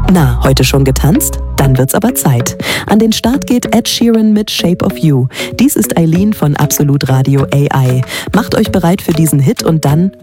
Na, heute schon getanzt? Dann wird's aber Zeit. An den Start geht Ed Sheeran mit Shape of You. Dies ist Eileen von Absolut Radio AI. Macht euch bereit für diesen Hit und dann